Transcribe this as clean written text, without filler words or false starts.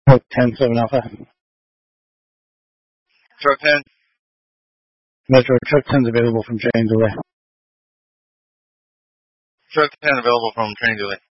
10-7 Alpha. Truck 10. Metro, truck 10's available from Train Delay. Truck 10 available from Train Delay.